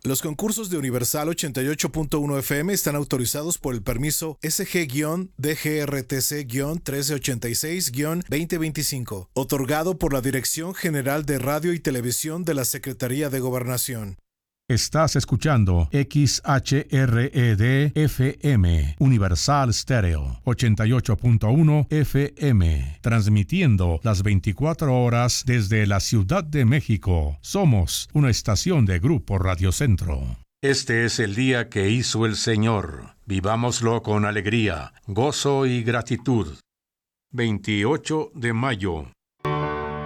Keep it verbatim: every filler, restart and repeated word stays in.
Los concursos de Universal ochenta y ocho punto uno F M están autorizados por el permiso S G D G R T C trece ochenta y seis veinte veinticinco, otorgado por la Dirección General de Radio y Televisión de la Secretaría de Gobernación. Estás escuchando X H R E D F M, Universal Stereo, ochenta y ocho punto uno F M, transmitiendo las veinticuatro horas desde la Ciudad de México. Somos una estación de Grupo Radio Centro. Este es el día que hizo el Señor. Vivámoslo con alegría, gozo y gratitud. veintiocho de mayo.